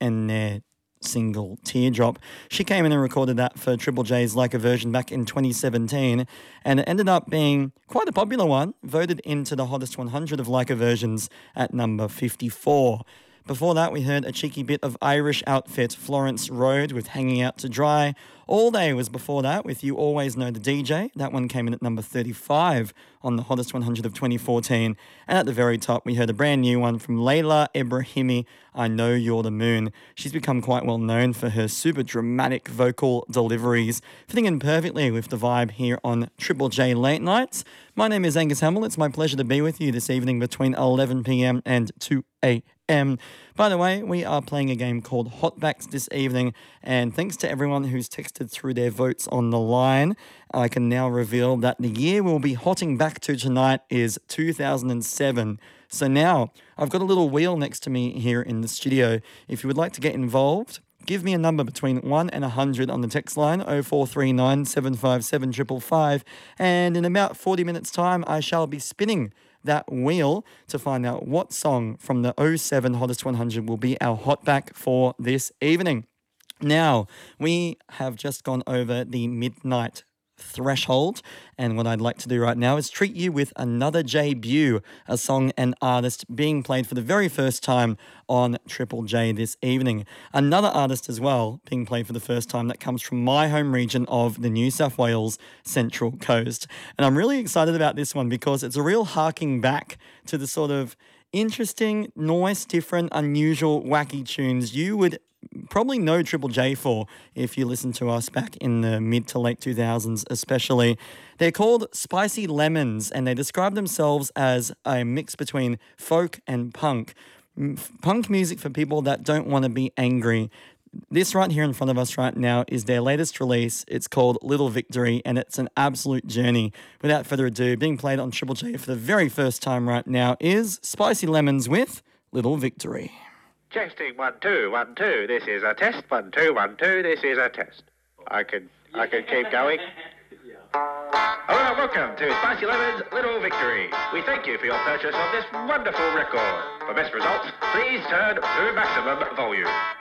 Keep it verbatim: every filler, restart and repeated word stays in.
and their single Teardrop. She came in and recorded that for Triple J's Like a Version back in twenty seventeen, and it ended up being quite a popular one, voted into the hottest one hundred of Like a Versions at number fifty-four. Before that, we heard a cheeky bit of Irish outfit Florence Road with Hanging Out to Dry. All Day was before that with You Always Know the D J. That one came in at number thirty-five on the hottest one hundred of twenty fourteen. And at the very top, we heard a brand new one from Layla Ibrahimi, I Know You're the Moon. She's become quite well known for her super dramatic vocal deliveries, fitting in perfectly with the vibe here on Triple J Late Nights. My name is Angus Hamill. It's my pleasure to be with you this evening between eleven p.m. and two a.m. By the way, we are playing a game called Hotbacks this evening, and thanks to everyone who's texted through their votes on the line, I can now reveal that the year we'll be hotting back to tonight is two thousand seven. So now, I've got a little wheel next to me here in the studio. If you would like to get involved, give me a number between one and one hundred on the text line, oh four three nine, seven five seven, five five five, and in about forty minutes' time, I shall be spinning that wheel to find out what song from the oh seven Hottest one hundred will be our hotback for this evening. Now, we have just gone over the midnight threshold, and what I'd like to do right now is treat you with another debut, a song and artist being played for the very first time on Triple J this evening. Another artist as well being played for the first time that comes from my home region of the New South Wales Central Coast. And I'm really excited about this one because it's a real harking back to the sort of interesting, nice, different, unusual, wacky tunes you would probably know Triple J for if you listen to us back in the mid to late two thousands especially. They're called Spicy Lemons, and they describe themselves as a mix between folk and punk. Punk music for people that don't want to be angry. This right here in front of us right now is their latest release. It's called Little Victory, and it's an absolute journey. Without further ado, being played on Triple J for the very first time right now is Spicy Lemons with Little Victory. Testing, one, two, one, two, this is a test, one, two, one, two, this is a test. I can, I can keep going. Hello, welcome to Spicy Lemon's Little Victory. We thank you for your purchase of this wonderful record. For best results, please turn to maximum volume.